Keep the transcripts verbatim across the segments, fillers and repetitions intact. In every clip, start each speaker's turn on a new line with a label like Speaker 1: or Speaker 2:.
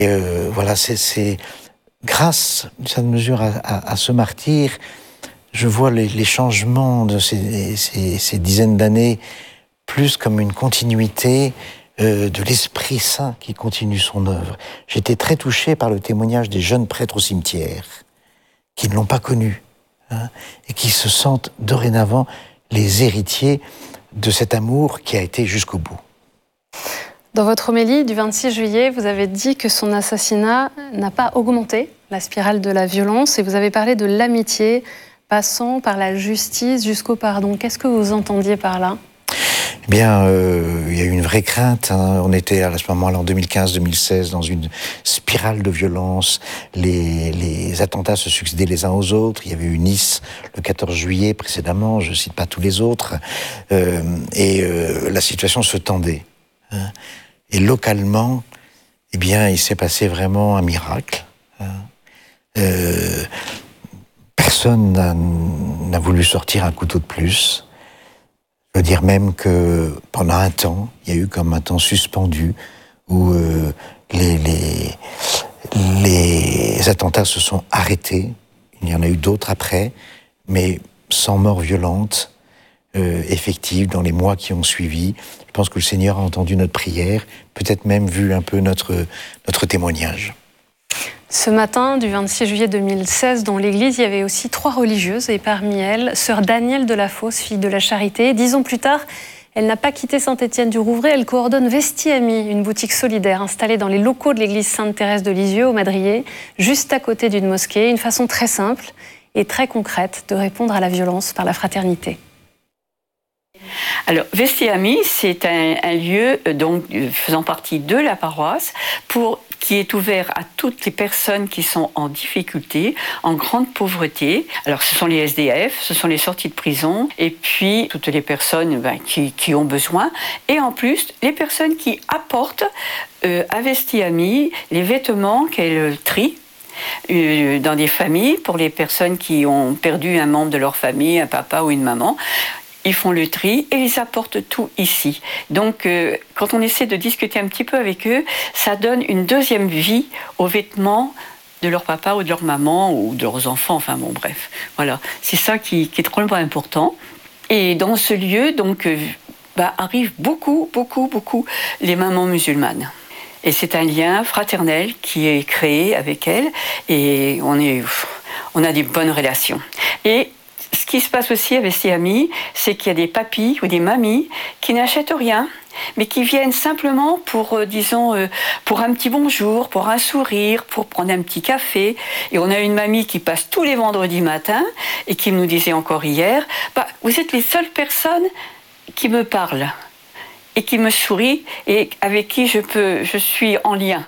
Speaker 1: Et euh, voilà, c'est, c'est grâce, d'une certaine mesure, à, à, à ce martyr, je vois les, les changements de ces, ces, ces dizaines d'années plus comme une continuité euh, de l'Esprit Saint qui continue son œuvre. J'étais très touché par le témoignage des jeunes prêtres au cimetière, qui ne l'ont pas connu, hein, et qui se sentent dorénavant les héritiers de cet amour qui a été jusqu'au bout.
Speaker 2: Dans votre homélie du vingt-six juillet, vous avez dit que son assassinat n'a pas augmenté la spirale de la violence et vous avez parlé de l'amitié passant par la justice jusqu'au pardon. Qu'est-ce que vous entendiez par là ?
Speaker 1: Eh bien, euh, il y a eu une vraie crainte. Hein. On était à ce moment-là, en deux mille quinze deux mille seize, dans une spirale de violence. Les, les attentats se succédaient les uns aux autres. Il y avait eu Nice le quatorze juillet précédemment, je ne cite pas tous les autres. Euh, et euh, la situation se tendait. Hein. Et localement, eh bien, il s'est passé vraiment un miracle. Hein. Euh, personne n'a, n'a voulu sortir un couteau de plus. Je veux dire même que pendant un temps, il y a eu comme un temps suspendu où euh, les, les, les attentats se sont arrêtés. Il y en a eu d'autres après, mais sans mort violente, euh, effective, dans les mois qui ont suivi. Je pense que le Seigneur a entendu notre prière, peut-être même vu un peu notre, notre témoignage.
Speaker 2: Ce matin du vingt-six juillet deux mille seize, dans l'église, il y avait aussi trois religieuses et parmi elles, sœur Danielle de la Fosse, fille de la Charité. Dix ans plus tard, elle n'a pas quitté Saint-Étienne-du-Rouvray, elle coordonne Vesti-Ami, une boutique solidaire installée dans les locaux de l'église Sainte-Thérèse de Lisieux au Madrier, juste à côté d'une mosquée, une façon très simple et très concrète de répondre à la violence par la fraternité.
Speaker 3: Alors, Vesti-Ami, c'est un, un lieu donc, faisant partie de la paroisse pour, qui est ouvert à toutes les personnes qui sont en difficulté, en grande pauvreté. Alors, ce sont les S D F, ce sont les sorties de prison, et puis toutes les personnes ben, qui, qui ont besoin. Et en plus, les personnes qui apportent euh, à Vesti-Ami les vêtements qu'elles trient dans des familles, pour les personnes qui ont perdu un membre de leur famille, un papa ou une maman. Ils font le tri et ils apportent tout ici. Donc, euh, quand on essaie de discuter un petit peu avec eux, ça donne une deuxième vie aux vêtements de leur papa ou de leur maman ou de leurs enfants. Enfin bon, bref. Voilà, c'est ça qui, qui est drôlement important. Et dans ce lieu, donc, euh, bah, arrivent beaucoup, beaucoup, beaucoup les mamans musulmanes. Et c'est un lien fraternel qui est créé avec elles et on, est, on a des bonnes relations. Et ce qui se passe aussi avec ces amis, c'est qu'il y a des papis ou des mamies qui n'achètent rien, mais qui viennent simplement pour, euh, disons, euh, pour un petit bonjour, pour un sourire, pour prendre un petit café. Et on a une mamie qui passe tous les vendredis matins et qui nous disait encore hier, bah, vous êtes les seules personnes qui me parlent et qui me sourient et avec qui je peux, je suis en lien.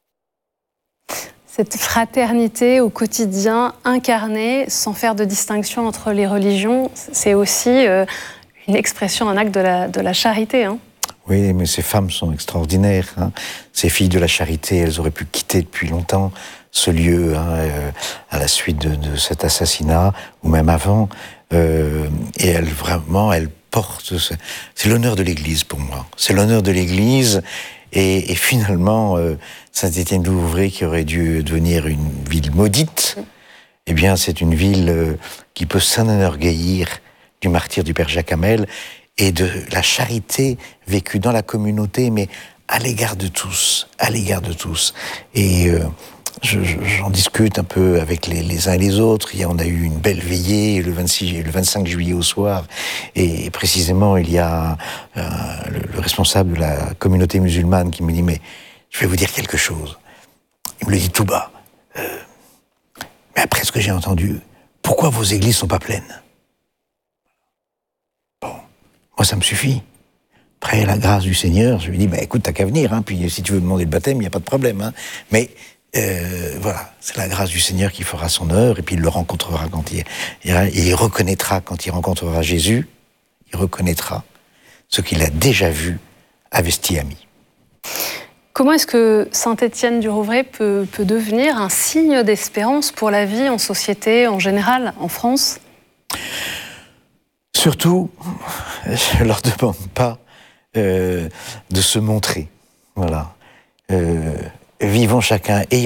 Speaker 2: Cette fraternité au quotidien incarnée, sans faire de distinction entre les religions, c'est aussi euh, une expression, un acte de la, de la charité. Hein.
Speaker 1: Oui, mais ces femmes sont extraordinaires. Hein. Ces filles de la Charité, elles auraient pu quitter depuis longtemps ce lieu hein, euh, à la suite de, de cet assassinat, ou même avant. Euh, et elles, vraiment, elles portent... C'est l'honneur de l'Église pour moi. C'est l'honneur de l'Église. Et, et finalement, euh, Saint-Étienne-du-Rouvray, qui aurait dû devenir une ville maudite, eh bien, c'est une ville euh, qui peut s'enorgueillir du martyre du Père Jacques Hamel et de la charité vécue dans la communauté, mais à l'égard de tous, à l'égard de tous. Et euh, je, je, j'en discute un peu avec les, les uns et les autres. Il y a, on a eu une belle veillée le vingt-six, le vingt-cinq juillet au soir, et précisément il y a euh, le, le responsable de la communauté musulmane qui me dit mais je vais vous dire quelque chose. Il me le dit tout bas. Euh, mais après ce que j'ai entendu, pourquoi vos églises sont pas pleines? Bon, moi ça me suffit. Après la grâce du Seigneur, je lui dis bah écoute t'as qu'à venir, hein, puis si tu veux demander le baptême, il y a pas de problème, hein. Mais Euh, voilà, c'est la grâce du Seigneur qui fera son œuvre, et puis il le rencontrera quand il ira, et il reconnaîtra quand il rencontrera Jésus, il reconnaîtra ce qu'il a déjà vu à Vesti-Ami.
Speaker 2: Comment est-ce que Saint-Étienne-du-Rouvray peut, peut devenir un signe d'espérance pour la vie en société, en général, en France?
Speaker 1: Surtout, je ne leur demande pas euh, de se montrer. Voilà. Euh, vivons chacun,